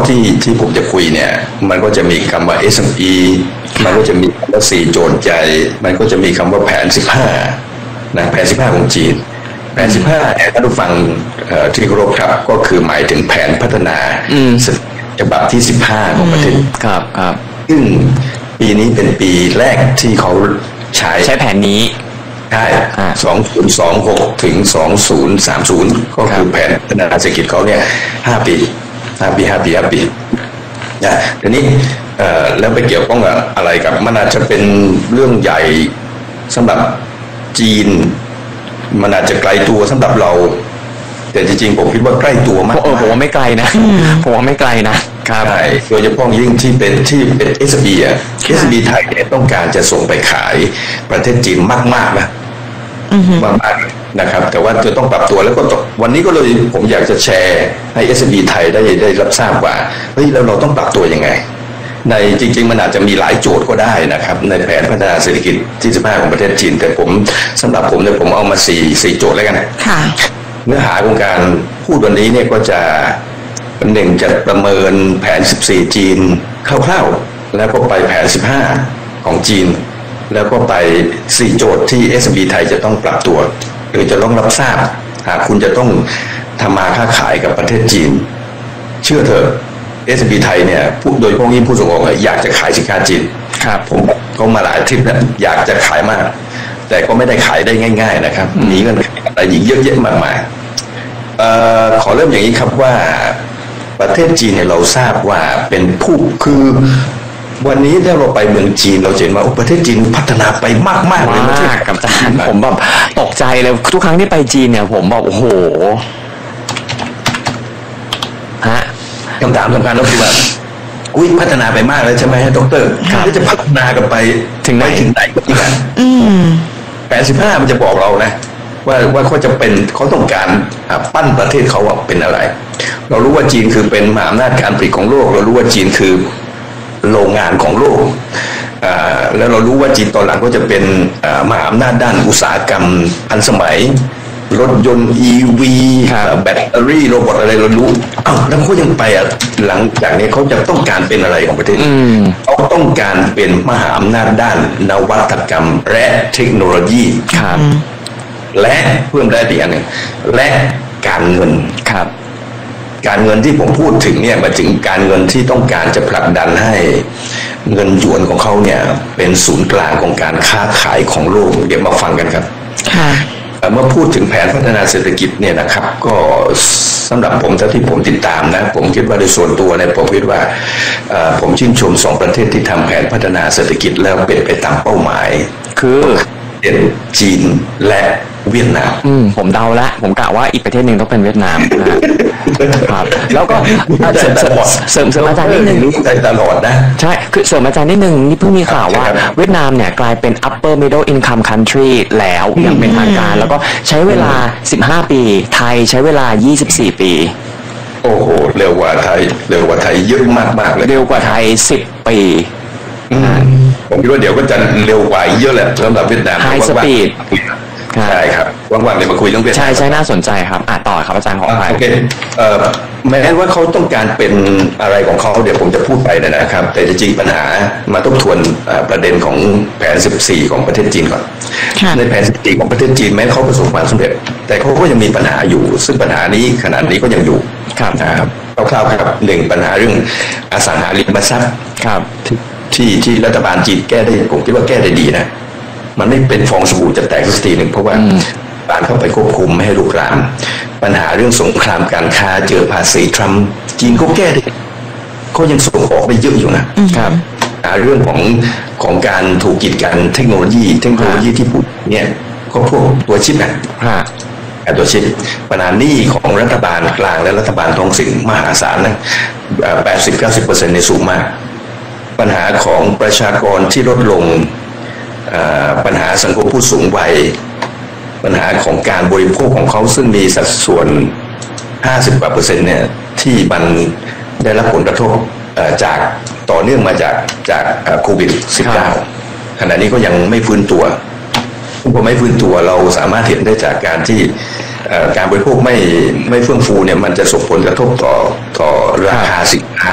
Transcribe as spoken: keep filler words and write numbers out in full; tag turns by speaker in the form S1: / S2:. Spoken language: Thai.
S1: ที่ที่ผมจะคุยเนี่ยมันก็จะมีคำว่า เอส เอ็ม อี มันก็จะมีคำว่าสี่โจทย์ใหญ่มันก็จะมีคำว่าแผนสิบห้านะแผนสิบห้าของจีนแผนสิบห้าเนี่ยท่านผู้ฟังที่เคารพครับก็คือหมายถึงแผนพัฒนาฉบับที่สิบห้าของประเทศ
S2: ครับครับ
S1: ซึ่งปีนี้เป็นปีแรกที่เขาใช้
S2: ใช้แผนนี้
S1: ใช่สองศูนย์สองหกถึงสองศูนย์สามศูนย์ก็คือแผนพัฒนาเศรษฐกิจเขาเนี่ยห้าปีห้าปีห้าปีห้าปีนะทีนี้แล้วไปเกี่ยวข้องกับอะไรกับมันอาจจะเป็นเรื่องใหญ่สำหรับจีนมันอาจจะไกลตัวสำหรับเราแต่จริงๆผมคิดว่าใกล้ตัวมาก
S2: ผมว่าไม่ไกลนะผมว่าไม่ไกลนะครับ
S1: ใช่โดยเฉพาะยิ่งที่เป็นที่เป็น เอส บี อ่ะ เอส บี ไทยเนี่ยต้องการจะส่งไปขายประเทศจีนมากๆนะมากๆนะครับแต่ว่าจะต้องปรับตัวแล้วก็วันนี้ก็เลยผมอยากจะแชร์ให้ เอส บี ไทยได้ได้รับทราบว่าเฮ้ยแล้วเราต้องปรับตัวยังไงในจริงๆมันอาจจะมีหลายโจทย์ก็ได้นะครับในแผนพัฒนาเศรษฐกิจที่สิบห้าของประเทศจีนแต่ผมสำหรับผมเนี่ยผมเอามาสี่สี่โจทย์แล้วกัน
S3: ค่ะ
S1: เนื้อหาของการพูดวันนี้เนี่ยก็จะหนึ่งจะประเมินแผนสิบสี่จีนคร่าวๆแล้วก็ไปแผนสิบห้าของจีนแล้วก็ไปสี่โจทย์ที่ เอส บี ไทยจะต้องปรับตัวหรือจะต้องรับทราบหากคุณจะต้องทำมาค้าขายกับประเทศจีนเชื่อเถอะ เอส บี ไทยเนี่ยผู้โดยเฉพาะยิ่งผู้ส่งออกอยากจะขายสินค้าจีน
S2: ครับ
S1: ผมก็มาหลายทริปแล้วอยากจะขายมากแต่ก็ไม่ได้ขายได้ง่ายๆนะครับมีเงินอะไรอีกเยอะแยะมากมายเอ่อขอเริ่มอย่างนี้ครับว่าประเทศจีนเนี่ยเราทราบว่าเป็นผู้คือวันนี้ถ้าเราไปเมืองจีนเราเห็นว่าประเทศจีนพัฒนาไปมากมากเลย
S2: มากกับอาจารย์ผมแบบตกใจเลยทุกครั้งที่ไปจีนเนี่ยผมแบบโอ้โหฮะ
S1: คำถามสำคัญก็คือว่าอุ้ยพัฒนาไปมากแล้วใช่ไหมดร.แล้วจะพัฒนากันไป
S2: ถึงไหน
S1: ถึงไหนก็ได้แปดสิบห้ามันจะบอกเรานะว่าว่าเขาจะเป็นเขาต้องการปั้นประเทศเขาเป็นอะไรเรารู้ว่าจีนคือเป็นมหาอำนาจการผลิตของโลกเรารู้ว่าจีนคือโรงงานของโลกแล้วเรารู้ว่าจีนตอนหลังก็จะเป็นมหาอำนาจด้านอุตสาหกรรมทันสมัยรถยนต์ อี วี แบตเตอรี่โรบอทอะไรเรารู้อ้าวแล้วเขายังไปอ่ะหลังจากนี้เขาจะต้องการเป็นอะไรของประเทศเขาต้องการเป็นมหาอำนาจด้านนวัตกรรมและเทคโนโลยี
S2: ครับ
S1: และเพิ่มได้อีกอันหนึ่งและการเงิน
S2: ครับ
S1: การเงินที่ผมพูดถึงเนี่ยมาถึงการเงินที่ต้องการจะผลักดันให้เงินหยวนของเขาเนี่ยเป็นศูนย์กลางของการค้าขายของโลกเดี๋ยวมาฟังกันครับ
S3: ค่ะ
S1: เมื่อพูดถึงแผนพัฒนาเศรษฐกิจเนี่ยนะครับก็สำหรับผมเท่าที่ผมติดตามนะผมคิดว่าในส่วนตัวเนี่ยผมคิดว่าผมชื่นชมสองประเทศที่ทำแผนพัฒนาเศรษฐกิจแล้วเป็นไปตามเป้าหมาย
S2: คือ
S1: เป็นจีนและเวียดนาม
S2: อืมผมเดาละผมกะว่าอีกประเทศหนึ่งต้องเป็นเวียดนามนะครับแล้วก็เสริมเสริมเสริมเสริมอาจารย์นิดนึง
S1: ได้ตลอดนะ
S2: ใช่คือเสริมอาจารย์นิดนึงนี่เพิ่งมีข่าวว่าเวียดนามเนี่ยกลายเป็น upper middle income country แล้วอย่างเป็นทางการแล้วก็ใช้เวลาสิบห้าปีไทยใช้เวลายี่สิบสี่ปี
S1: โอ้โหเร็วกว่าไทยเร็วกว่าไทยเยอะมากๆเลย
S2: เร็วกว่าไทยสิบปี
S1: ผมคิดว่าเดี๋ยวก็จะเร็วกว่าเยอะแหละสำหรับเวียดนาม
S2: high speed
S1: ใช่ครับว่างๆเลยมาคุยเรื่องเวียดนาม
S2: ใช่ใช่น่าสนใจครับอ่ะต่อครับอาจารย์ขอไป
S1: โอเคเอ่อแม้ว่าเขาต้องการเป็นอะไรของเขาเดี๋ยวผมจะพูดไปนะครับแต่จริงๆปัญหามาทบทวนประเด็นของแผนสิบสี่ของประเทศจีนก่อนในแผนสิบสี่ของประเทศจีนแม้เขาประสบความสำเร็จแต่เขาก็ยังมีปัญหาอยู่ซึ่งปัญหานี้ขนาดนี้ก็ยังอยู่นะครับคร่าวๆครับหนึ่งปัญหาเรื่องอสังหาริมทรัพย์
S2: ครับ
S1: ที่ที่รัฐบาลจีนแก้ได้ผมคิดว่าแก้ได้ดีนะมันไม่เป็นฟองสบู่จะแตกสักทีหนึ่งเพราะว่าการเข้าไปควบคุมไม่ให้ลุกลามปัญหาเรื่องสงครามการค้าเจอภาษีทรัมป์จีนก็แก้ได้เขายังส่งออกได้เยอะอยู่นะครับเรื่องของของการถูกกีดกันเทคโนโลยีเทคโนโลยีที่พูดเนี่ยก็พวกตัวชิปนะตัวชิปปัญหาหนี้ของรัฐบาลกลางและรัฐบาลท้องถิ่นมหาศาลนะแปดสิบเก้าสิบเปอร์เซ็นต์ในสูงมากปัญหาของประชากรที่ลดลงปัญหาสังคมผู้สูงวัยปัญหาของการบริโภคของเขาซึ่งมีสัดส่วนห้าสิบกว่าเปอร์เซ็นต์เนี่ยที่มันได้รับผลกระทบจากต่อเนื่องมาจากจากโควิด สิบเก้า ขณะนี้ก็ยังไม่ฟื้นตัวพอไม่ฟื้นตัวเราสามารถเห็นได้จากการที่การบริโภคไม่ไม่เฟื่องฟูเนี่ยมันจะส่งผลกระทบต่อต่อราคาสินค้า